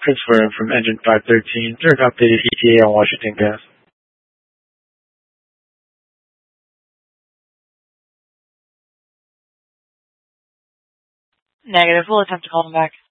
confirmed from Engine 513. Is there an updated ETA on Washington Gas? Negative. We'll attempt to call them back.